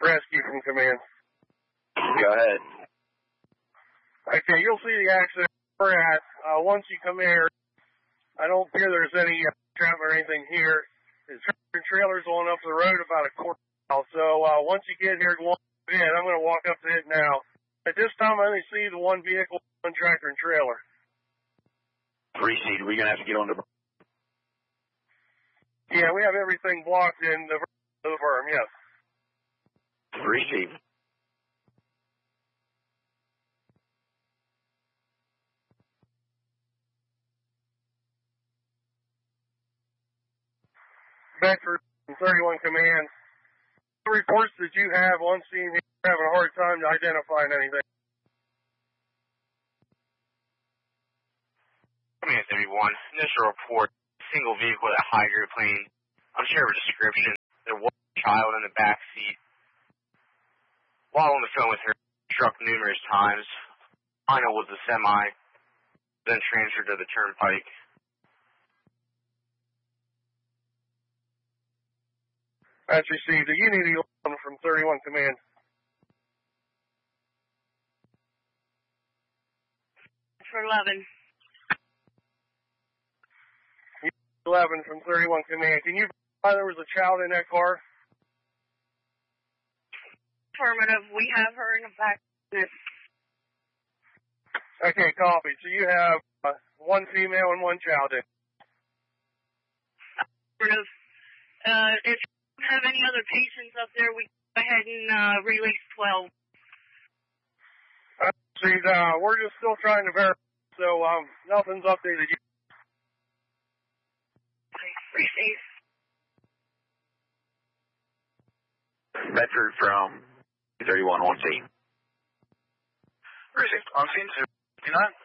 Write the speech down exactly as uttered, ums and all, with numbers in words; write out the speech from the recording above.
Rescue from command. Go ahead. Okay, you'll see the accident we're at. Uh, once you come here, I don't fear there's any uh, traffic or anything here. There's trailers going up the road about a quarter mile. So uh, once you get here, go on in. I'm going to walk up to it now. At this time, I only see the one vehicle, one tractor and trailer. Receive. We're going to have to get on the... Yeah, we have everything blocked in the, the berm, yes. Receive. Bedford thirty-one Command. The reports that you have on scene here are having a hard time identifying anything. Command thirty-one, initial report, single vehicle with a high airplane. Unsure of a description. There was a child in the back seat. While on the phone with her, struck numerous times. Final was a semi, then transferred to the turnpike. That's received. A Unity eleven from thirty-one Command. For eleven. eleven from thirty-one Command. Can you verify there was a child in that car? Affirmative. We have her in the back. Okay, copy. So you have uh, one female and one child in. Affirmative. Uh, if you have any other patients up there, we go ahead and uh, release twelve. Uh, see, uh, we're just still trying to verify, so um, nothing's updated yet. Receive. Bedford from thirty-one on scene. Receive. On scene two fifty-nine.